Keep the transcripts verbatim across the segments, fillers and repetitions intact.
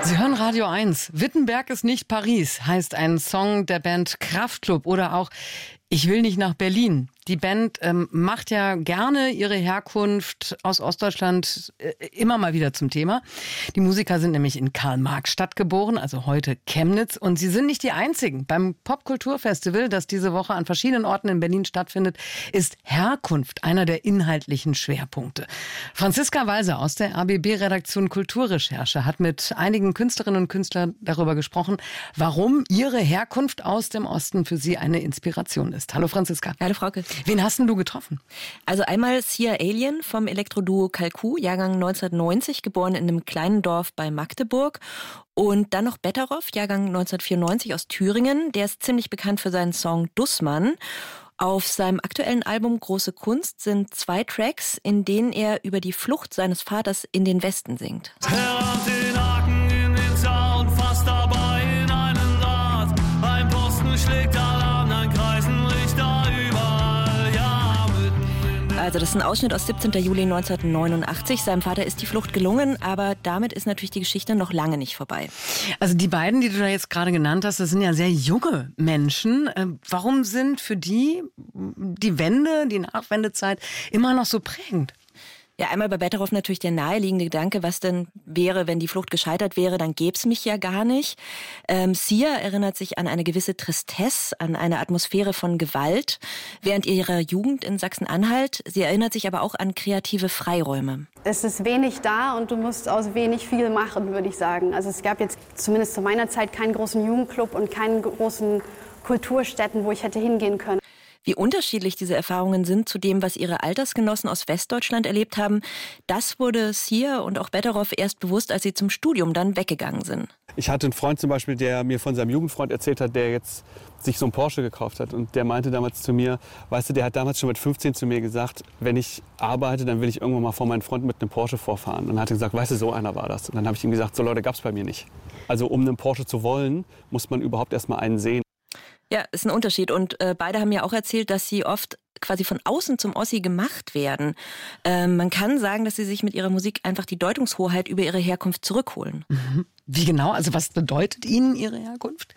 Sie hören Radio eins. Wittenberg ist nicht Paris, heißt ein Song der Band Kraftklub oder auch Ich will nicht nach Berlin. Die Band ähm, macht ja gerne ihre Herkunft aus Ostdeutschland äh, immer mal wieder zum Thema. Die Musiker sind nämlich in Karl-Marx-Stadt geboren, also heute Chemnitz. Und sie sind nicht die einzigen. Beim Popkulturfestival, das diese Woche an verschiedenen Orten in Berlin stattfindet, ist Herkunft einer der inhaltlichen Schwerpunkte. Franziska Walser aus der A B B-Redaktion Kulturrecherche hat mit einigen Künstlerinnen und Künstlern darüber gesprochen, warum ihre Herkunft aus dem Osten für sie eine Inspiration ist. Hallo Franziska. Hallo Frauke. Wen hast denn du getroffen? Also einmal Sia Alien vom Elektroduo Kalku, Jahrgang neunzehnhundertneunzig, geboren in einem kleinen Dorf bei Magdeburg. Und dann noch Betteroff, Jahrgang neunzehnhundertvierundneunzig aus Thüringen. Der ist ziemlich bekannt für seinen Song Dussmann. Auf seinem aktuellen Album Große Kunst sind zwei Tracks, in denen er über die Flucht seines Vaters in den Westen singt. Herr den Haken in den Zaun, fast dabei in einen Rad. Ein Posten schlägt Alarm, ein Kreisenlichter überall, ja, mitten in. Also das ist ein Ausschnitt aus siebzehnten Juli neunzehnhundertneunundachtzig. Seinem Vater ist die Flucht gelungen, aber damit ist natürlich die Geschichte noch lange nicht vorbei. Also die beiden, die du da jetzt gerade genannt hast, das sind ja sehr junge Menschen. Warum sind für die die Wende, die Nachwendezeit immer noch so prägend? Ja, einmal bei Betteroff natürlich der naheliegende Gedanke, was denn wäre, wenn die Flucht gescheitert wäre, dann gäbe es mich ja gar nicht. Ähm, Sia erinnert sich an eine gewisse Tristesse, an eine Atmosphäre von Gewalt während ihrer Jugend in Sachsen-Anhalt. Sie erinnert sich aber auch an kreative Freiräume. Es ist wenig da und du musst aus wenig viel machen, würde ich sagen. Also es gab jetzt zumindest zu meiner Zeit keinen großen Jugendclub und keinen großen Kulturstätten, wo ich hätte hingehen können. Wie unterschiedlich diese Erfahrungen sind zu dem, was ihre Altersgenossen aus Westdeutschland erlebt haben, das wurde Sia und auch Betteroff erst bewusst, als sie zum Studium dann weggegangen sind. Ich hatte einen Freund zum Beispiel, der mir von seinem Jugendfreund erzählt hat, der jetzt sich so einen Porsche gekauft hat. Und der meinte damals zu mir, weißt du, der hat damals schon mit fünfzehn zu mir gesagt, wenn ich arbeite, dann will ich irgendwann mal vor meinen Freunden mit einem Porsche vorfahren. Und dann hat er gesagt, weißt du, so einer war das. Und dann habe ich ihm gesagt, so Leute gab es bei mir nicht. Also um einen Porsche zu wollen, muss man überhaupt erst mal einen sehen. Ja, ist ein Unterschied. Und äh, beide haben ja auch erzählt, dass sie oft quasi von außen zum Ossi gemacht werden. Ähm, man kann sagen, dass sie sich mit ihrer Musik einfach die Deutungshoheit über ihre Herkunft zurückholen. Mhm. Wie genau? Also was bedeutet Ihnen Ihre Herkunft?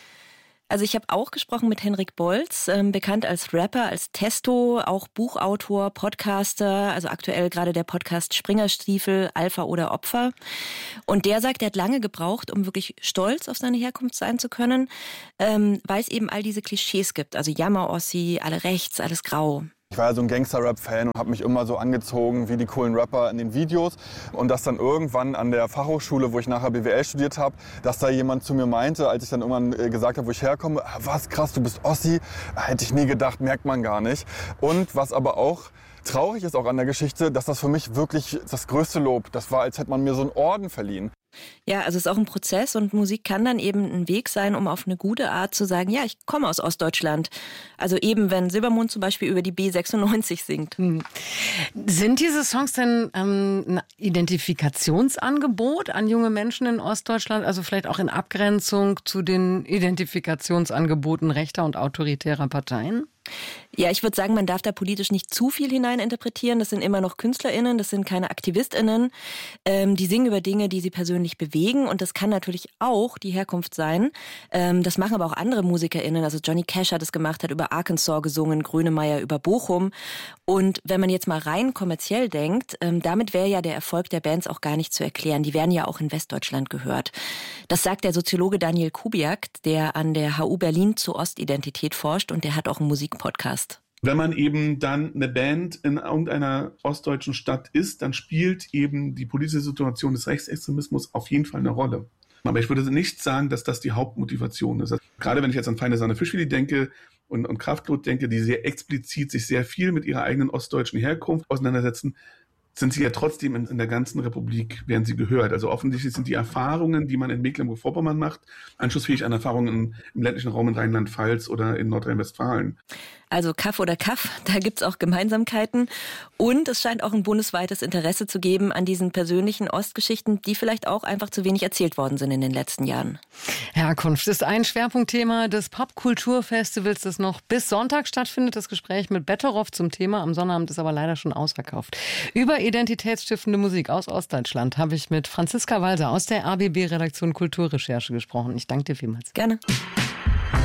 Also ich habe auch gesprochen mit Henrik Bolz, ähm, bekannt als Rapper, als Testo, auch Buchautor, Podcaster, also aktuell gerade der Podcast Springerstiefel, Alpha oder Opfer. Und der sagt, er hat lange gebraucht, um wirklich stolz auf seine Herkunft sein zu können, ähm, weil es eben all diese Klischees gibt. Also Jammer-Ossi, alle rechts, alles grau. Ich war ja so ein Gangster-Rap-Fan und habe mich immer so angezogen wie die coolen Rapper in den Videos. Und dass dann irgendwann an der Fachhochschule, wo ich nachher B W L studiert habe, dass da jemand zu mir meinte, als ich dann irgendwann gesagt habe, wo ich herkomme, was krass, du bist Ossi, hätte ich nie gedacht, merkt man gar nicht. Und was aber auch traurig ist auch an der Geschichte, dass das für mich wirklich das größte Lob, das war, als hätte man mir so einen Orden verliehen. Ja, also es ist auch ein Prozess und Musik kann dann eben ein Weg sein, um auf eine gute Art zu sagen, ja, ich komme aus Ostdeutschland. Also eben, wenn Silbermond zum Beispiel über die B sechsundneunzig singt. Hm. Sind diese Songs denn ähm, ein Identifikationsangebot an junge Menschen in Ostdeutschland, also vielleicht auch in Abgrenzung zu den Identifikationsangeboten rechter und autoritärer Parteien? Ja, ich würde sagen, man darf da politisch nicht zu viel hineininterpretieren. Das sind immer noch KünstlerInnen, das sind keine AktivistInnen. Ähm, die singen über Dinge, die sie persönlich bewegen und das kann natürlich auch die Herkunft sein. Ähm, das machen aber auch andere MusikerInnen. Also Johnny Cash hat es gemacht, hat über Arkansas gesungen, Grönemeyer über Bochum. Und wenn man jetzt mal rein kommerziell denkt, ähm, damit wäre ja der Erfolg der Bands auch gar nicht zu erklären. Die werden ja auch in Westdeutschland gehört. Das sagt der Soziologe Daniel Kubiak, der an der H U Berlin zur Ostidentität forscht und der hat auch einen Musikpodcast. Wenn man eben dann eine Band in irgendeiner ostdeutschen Stadt ist, dann spielt eben die politische Situation des Rechtsextremismus auf jeden Fall eine Rolle. Aber ich würde nicht sagen, dass das die Hauptmotivation ist. Also gerade wenn ich jetzt an Feine Sahne Fischfilet denke und, und Kraftklub denke, die sehr explizit sich sehr viel mit ihrer eigenen ostdeutschen Herkunft auseinandersetzen, sind sie ja trotzdem in, in der ganzen Republik, werden sie gehört. Also offensichtlich sind die Erfahrungen, die man in Mecklenburg-Vorpommern macht, anschlussfähig an Erfahrungen im, im ländlichen Raum in Rheinland-Pfalz oder in Nordrhein-Westfalen. Also Kaff oder Kaff, da gibt's auch Gemeinsamkeiten. Und es scheint auch ein bundesweites Interesse zu geben an diesen persönlichen Ostgeschichten, die vielleicht auch einfach zu wenig erzählt worden sind in den letzten Jahren. Herkunft ist ein Schwerpunktthema des Popkulturfestivals, das noch bis Sonntag stattfindet. Das Gespräch mit Betteroff zum Thema am Sonnabend ist aber leider schon ausverkauft. Über identitätsstiftende Musik aus Ostdeutschland habe ich mit Franziska Walser aus der R B B-Redaktion Kulturrecherche gesprochen. Ich danke dir vielmals. Gerne.